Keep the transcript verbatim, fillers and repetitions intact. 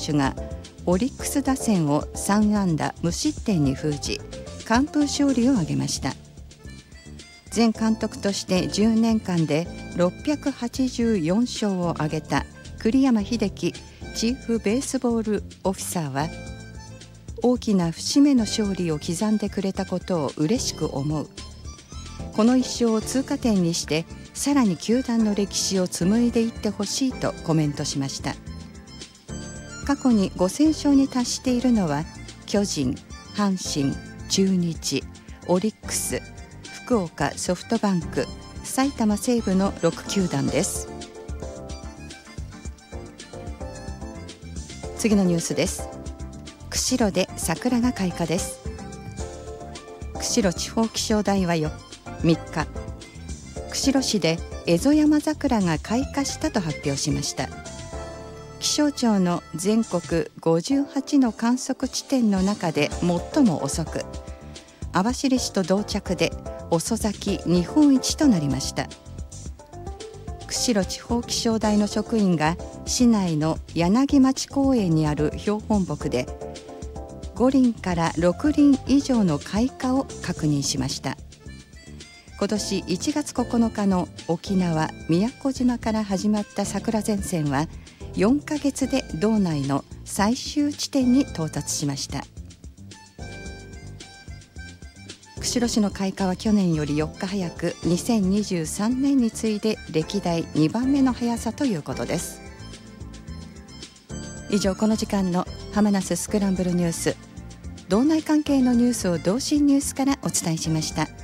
手がオリックス打線をさんあんだ無失点に封じ、完封勝利を挙げました。前監督としてじゅうねんかんでろっぴゃくはちじゅうよんしょうを挙げた栗山英樹チーフベースボールオフィサーは、大きな節目の勝利を刻んでくれたことを嬉しく思う。この一勝を通過点にしてさらに球団の歴史を紡いでいってほしいとコメントしました。過去にごせんしょうに達しているのは巨人、阪神、中日、オリックス、福岡ソフトバンク、埼玉西武のろくきゅうだんです。次のニュースです。釧路で桜が開花です。釧路地方気象台はみっか、釧路市でエゾヤマザクラが開花したと発表しました。気象庁の全国ごじゅうはちの観測地点の中で最も遅く、網走市と同着で遅咲き日本一となりました。釧路地方気象台の職員が市内の柳町公園にある標本木でごりんからろくりん以上の開花を確認しました。今年いちがつここのかの沖縄宮古島から始まった桜前線はよんかげつで道内の最終地点に到達しました。釧路市の開花は去年よりよっか早く、にせんにじゅうさんねんに次いで歴代にばんめの速さということです。以上、この時間の浜那須スクランブルニュース、道内関係のニュースを同心ニュースからお伝えしました。